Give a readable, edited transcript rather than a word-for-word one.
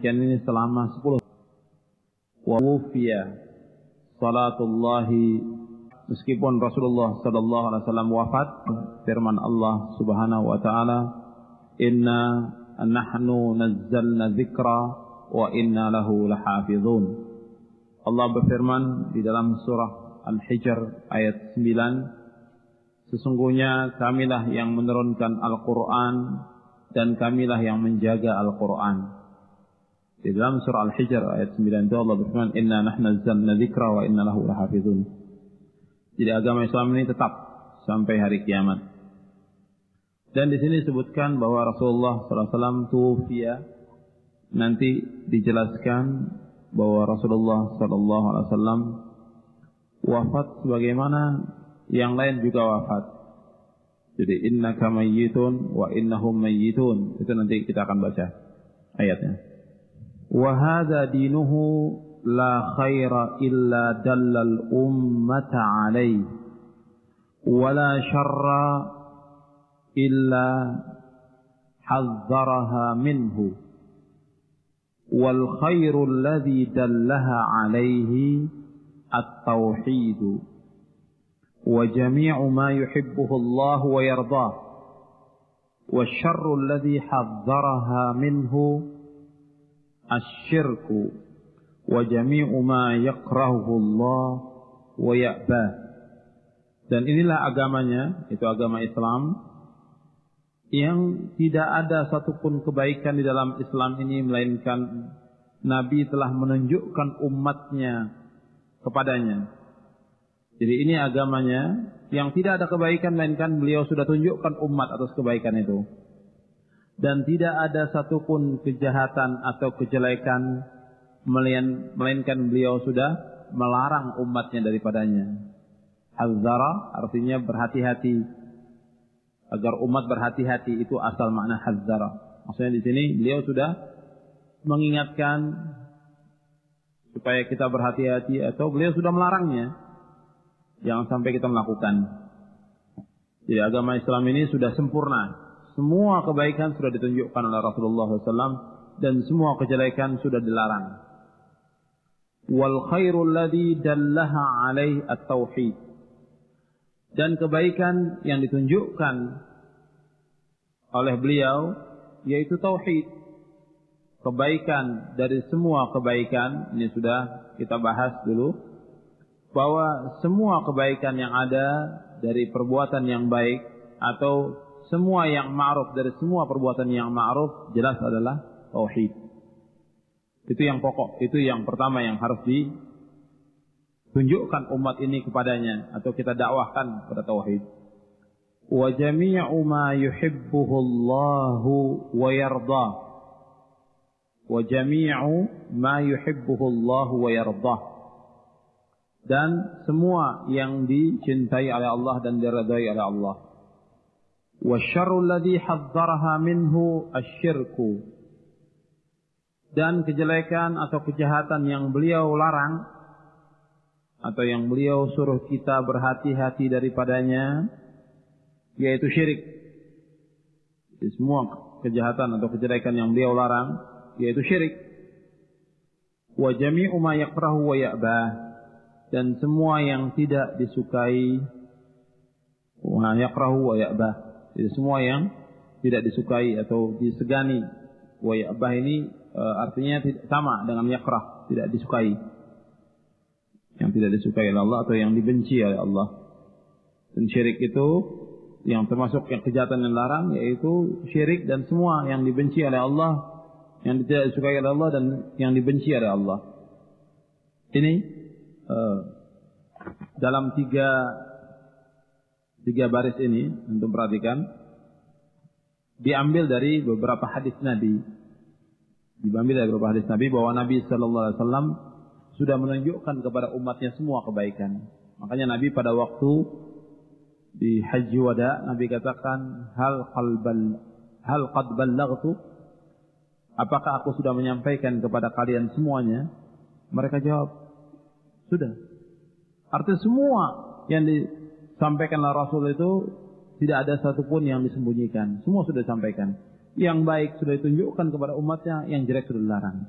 demikian ini selama 10 wa wufiya salatullahi, meskipun Rasulullah sallallahu alaihi wasallam wafat, firman Allah Subhanahu wa taala, inna nahnu nazzalna dzikra wa inna lahu lahafizun. Allah berfirman di dalam surah Al-Hijr ayat 9, sesungguhnya kamilah yang menurunkan Al-Quran dan kamilah yang menjaga Al-Quran. Di dalam surah Al-Hijr ayat 9 itu Allah berfirman, inna nahnu nazzalna dzikra wa inna lahu lahafizun. Jadi agama Islam ini tetap sampai hari kiamat. Dan di sini disebutkan bahwa Rasulullah sallallahu alaihi wasallam tuwfiya. Nanti dijelaskan bahwa Rasulullah sallallahu alaihi wasallam wafat sebagaimana yang lain juga wafat. Jadi innaka mayyitun wa innahum mayyitun. Itu nanti kita akan baca ayatnya. Wa hadza dinuhu la khaira illa dallal ummata alaihi wa la syarra illa hadzaraha minhu wal khairu alladhi dallaha alaihi at-tauhid wa jami'u ma yuhibbuhu Allah wa yardah wasyarru alladhi hadzaraha minhu asyirku wa jami'u ma yakrahuhu Allah wa ya'bah. Dan inilah agamanya, itu agama Islam, yang tidak ada satupun kebaikan di dalam Islam ini melainkan Nabi telah menunjukkan umatnya kepadanya. Jadi ini agamanya yang tidak ada kebaikan melainkan beliau sudah tunjukkan umat atas kebaikan itu. Dan tidak ada satupun kejahatan atau kejelekan melainkan beliau sudah melarang umatnya daripadanya. Hazzara artinya berhati-hati, agar umat berhati-hati, itu asal makna hazzara. Maksudnya di sini beliau sudah mengingatkan supaya kita berhati-hati, atau beliau sudah melarangnya jangan sampai kita melakukan. Jadi agama Islam ini sudah sempurna. Semua kebaikan sudah ditunjukkan oleh Rasulullah SAW dan semua kejelekan sudah dilarang. Wal khairul ladzi dallaha alaihi at-tauhid. Dan kebaikan yang ditunjukkan oleh beliau yaitu tauhid. Kebaikan dari semua kebaikan, ini sudah kita bahas dulu, bahwa semua kebaikan yang ada dari perbuatan yang baik atau semua yang ma'ruf dari semua perbuatan yang ma'ruf jelas adalah tauhid. Itu yang pokok, itu yang pertama yang harus ditunjukkan umat ini kepadanya atau kita dakwahkan pada tauhid. Wa jami'u ma yuhibbuhu Allahu wa yardah. Wa jami'u ma yuhibbuhu Allahu wa yardah. Dan semua yang dicintai oleh Allah dan diridhai oleh Allah. Wasyarrul ladzi hadzaraha minhu asyirku. Dan kejelekan atau kejahatan yang beliau larang atau yang beliau suruh kita berhati-hati daripadanya yaitu syirik. Jadi semua kejahatan atau kejelekan yang beliau larang yaitu syirik. Wa jami'u ma yakrahu wa ya'bah. Dan semua yang tidak disukai, wa yakrahu wa ya'bah. Jadi semua yang tidak disukai atau disegani. Wa ya'bah ini artinya sama dengan yakrah, tidak disukai. Yang tidak disukai oleh Allah atau yang dibenci oleh Allah. Dan syirik itu yang termasuk yang kejahatan yang larang yaitu syirik dan semua yang dibenci oleh Allah, yang tidak disukai oleh Allah dan yang dibenci oleh Allah. Ini dalam tiga baris ini untuk perhatikan diambil dari beberapa hadis Nabi. Diambil dari beberapa hadis Nabi bahwa Nabi sallallahu alaihi wasallam sudah menunjukkan kepada umatnya semua kebaikan. Makanya Nabi pada waktu di Haji Wada Nabi katakan hal qad ballaghtu, apakah aku sudah menyampaikan kepada kalian semuanya? Mereka jawab, sudah. Artinya semua yang disampaikan oleh Rasul itu tidak ada satupun yang disembunyikan. Semua sudah disampaikan. Yang baik sudah ditunjukkan kepada umatnya, yang jelek sudah dilarang.